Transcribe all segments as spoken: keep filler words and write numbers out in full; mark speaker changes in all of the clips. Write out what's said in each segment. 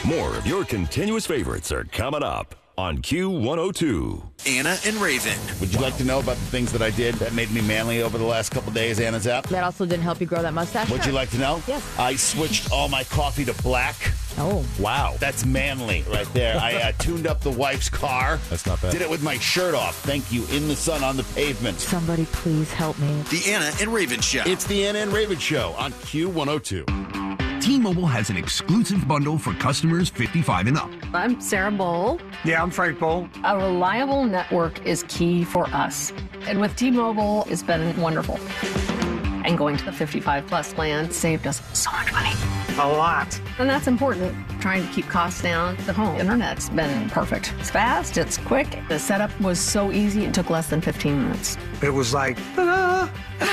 Speaker 1: More of your continuous favorites are coming up on Q one oh two.
Speaker 2: Anna and Raven.
Speaker 3: Would you like to know about the things that I did that made me manly over the last couple days, Anna Zapp?
Speaker 4: That also didn't help you grow that mustache?
Speaker 3: Would you like to know?
Speaker 4: Yes.
Speaker 3: I switched all my coffee to black.
Speaker 4: Oh.
Speaker 3: Wow. That's manly right there. I uh, tuned up the wife's car.
Speaker 5: That's not bad.
Speaker 3: Did it with my shirt off. Thank you. In the sun on the pavement.
Speaker 4: Somebody please help me.
Speaker 2: The Anna and Raven Show.
Speaker 3: It's the Anna and Raven Show on Q one oh two.
Speaker 6: T-Mobile has an exclusive bundle for customers fifty-five and up.
Speaker 7: I'm Sarah Bowl.
Speaker 8: Yeah, I'm Frank Bowl.
Speaker 7: A reliable network is key for us. And with T-Mobile, it's been wonderful. And going to the fifty-five plus plan saved us so much money.
Speaker 8: A lot.
Speaker 7: And that's important. Trying to keep costs down. The home internet's been perfect. It's fast, it's quick. The setup was so easy, it took less than fifteen minutes.
Speaker 8: It was like, ah.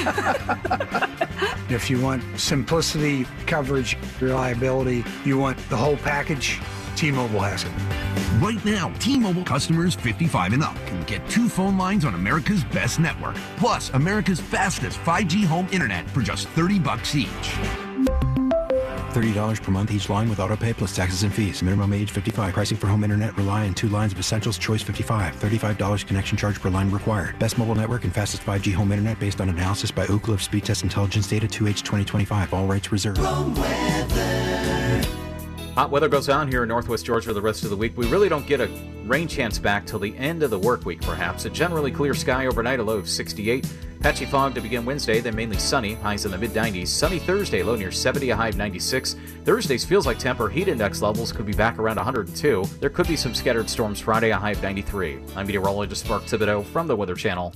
Speaker 8: If you want simplicity, coverage, reliability, you want the whole package, T-Mobile has it.
Speaker 6: Right now, T-Mobile customers fifty-five and up can get two phone lines on America's best network, plus America's fastest five G home internet for just thirty bucks each.
Speaker 9: thirty dollars per month each line with autopay plus taxes and fees. Minimum age fifty-five. Pricing for home internet rely on two lines of Essentials Choice fifty-five. thirty-five dollars connection charge per line required. Best mobile network and fastest five G home internet based on analysis by Ookla of Speed Test Intelligence Data two H twenty twenty-five. All rights reserved.
Speaker 10: Hot weather goes on here in Northwest Georgia the rest of the week. We really don't get a rain chance back till the end of the work week, perhaps. A generally clear sky overnight, a low of sixty-eight. Patchy fog to begin Wednesday, then mainly sunny, highs in the mid nineties. Sunny Thursday, low near seventy, a high of ninety-six. Thursday's feels like temper heat index levels could be back around one hundred two. There could be some scattered storms Friday, a high of ninety-three. I'm meteorologist Mark Thibodeau from the Weather Channel.